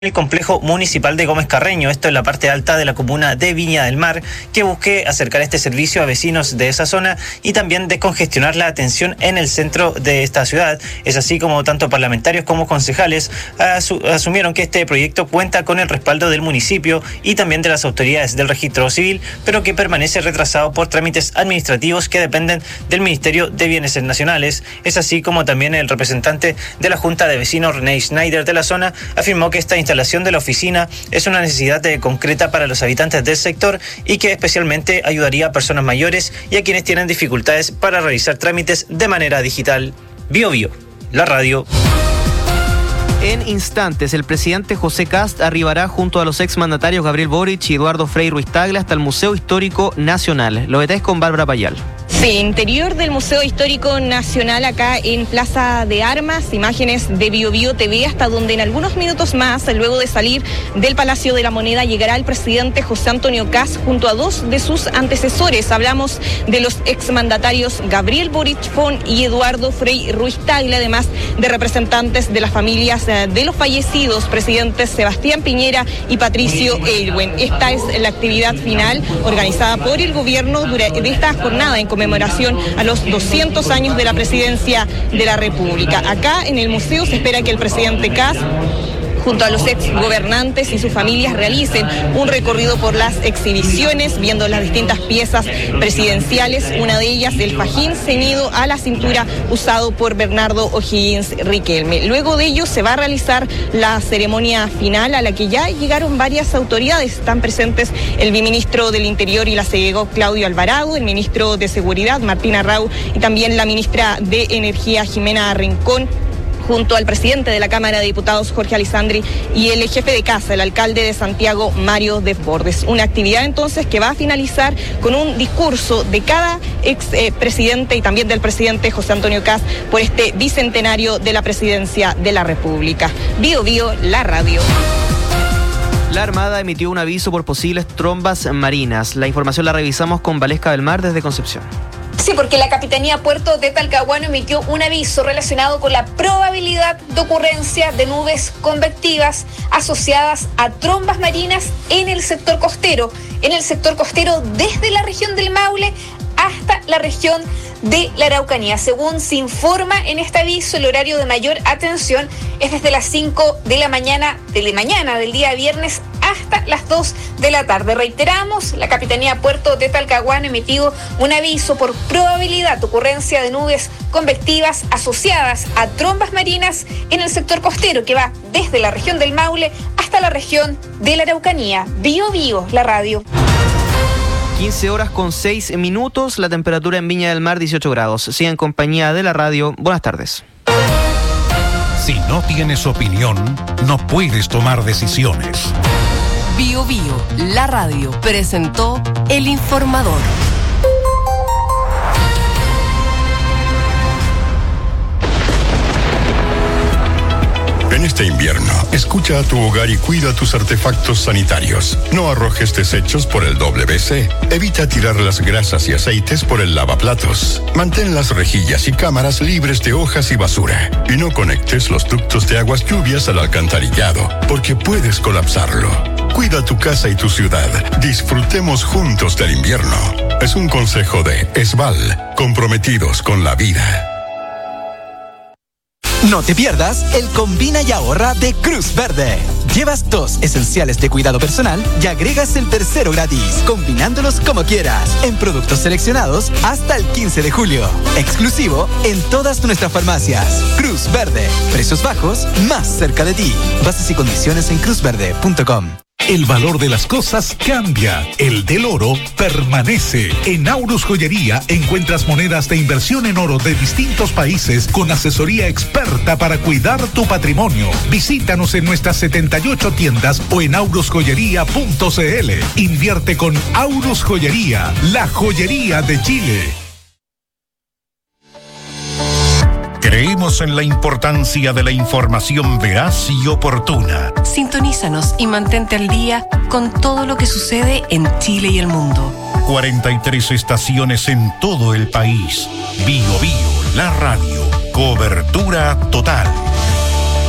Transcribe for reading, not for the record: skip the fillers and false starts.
el complejo municipal de Gómez Carreño, esto en la parte alta de la comuna de Viña del Mar, que busque acercar este servicio a vecinos de esa zona y también descongestionar la atención en el centro de esta ciudad. Es así como tanto parlamentarios como concejales asumieron que este proyecto cuenta con el respaldo del municipio y también de las autoridades del registro civil, pero que permanece retrasado por trámites administrativos que dependen del Ministerio de Bienes Nacionales. Es así como también el representante de la Junta de Vecinos, René Schneider, de la zona, afirmó que esta instalación de la oficina es una necesidad concreta para los habitantes del sector y que especialmente ayudaría a personas mayores y a quienes tienen dificultades para realizar trámites de manera digital. BioBio, la radio. En instantes, el presidente José Kast arribará junto a los exmandatarios Gabriel Boric y Eduardo Frei Ruiz-Tagle hasta el Museo Histórico Nacional. Lo detalles con Bárbara Payal. Sí, interior del Museo Histórico Nacional, acá en Plaza de Armas, imágenes de BioBio TV, hasta donde en algunos minutos más, luego de salir del Palacio de la Moneda, llegará el presidente José Antonio Kast junto a dos de sus antecesores. Hablamos de los exmandatarios Gabriel Boric y Eduardo Frei Ruiz-Tagle, además de representantes de las familias de los fallecidos presidentes Sebastián Piñera y Patricio Aylwin. Esta es la actividad final organizada por el gobierno de esta jornada en conmemoración a los 200 años de la presidencia de la República. Acá en el museo se espera que el presidente Kast, junto a los ex gobernantes y sus familias, realicen un recorrido por las exhibiciones, viendo las distintas piezas presidenciales, una de ellas el fajín ceñido a la cintura usado por Bernardo O'Higgins Riquelme. Luego de ello se va a realizar la ceremonia final, a la que ya llegaron varias autoridades. Están presentes el viceministro del Interior y la CEGO, Claudio Alvarado, el ministro de Seguridad, Martín Arrau, y también la ministra de Energía, Jimena Rincón, junto al presidente de la Cámara de Diputados, Jorge Alessandri, y el jefe de casa, el alcalde de Santiago, Mario Desbordes. Una actividad entonces que va a finalizar con un discurso de cada ex presidente y también del presidente José Antonio Kast por este bicentenario de la presidencia de la República. BioBio, la radio. La Armada emitió un aviso por posibles trombas marinas. La información la revisamos con Valesca del Mar desde Concepción. Sí, porque la Capitanía Puerto de Talcahuano emitió un aviso relacionado con la probabilidad de ocurrencia de nubes convectivas asociadas a trombas marinas en el sector costero. En el sector costero desde la región del Maule hasta la región de la Araucanía. Según se informa en este aviso, el horario de mayor atención es desde las 5 de la mañana del día viernes hasta las 2 de la tarde. Reiteramos, la Capitanía Puerto de Talcahuano ha emitido un aviso por probabilidad de ocurrencia de nubes convectivas asociadas a trombas marinas en el sector costero, que va desde la región del Maule hasta la región de la Araucanía. BioBio, la radio. 15 horas con 6 minutos, la temperatura en Viña del Mar 18 grados. Sigan en compañía de la radio. Buenas tardes. Si no tienes opinión, no puedes tomar decisiones. BioBio, la radio, presentó El Informador. En este invierno, escucha a tu hogar y cuida tus artefactos sanitarios. No arrojes desechos por el WC. Evita tirar las grasas y aceites por el lavaplatos. Mantén las rejillas y cámaras libres de hojas y basura. Y no conectes los ductos de aguas lluvias al alcantarillado, porque puedes colapsarlo. Cuida tu casa y tu ciudad. Disfrutemos juntos del invierno. Es un consejo de ESVAL, comprometidos con la vida. No te pierdas el Combina y Ahorra de Cruz Verde. Llevas 2 esenciales de cuidado personal y agregas el tercero gratis, combinándolos como quieras, en productos seleccionados hasta el 15 de julio. Exclusivo en todas nuestras farmacias. Cruz Verde. Precios bajos, más cerca de ti. Bases y condiciones en cruzverde.com. El valor de las cosas cambia. El del oro permanece. En Aurus Joyería encuentras monedas de inversión en oro de distintos países con asesoría experta para cuidar tu patrimonio. Visítanos en nuestras 78 tiendas o en aurusjoyería.cl. Invierte con Aurus Joyería, la joyería de Chile. Creemos en la importancia de la información veraz y oportuna. Sintonízanos y mantente al día con todo lo que sucede en Chile y el mundo. 43 estaciones en todo el país. BioBio, la radio. Cobertura total.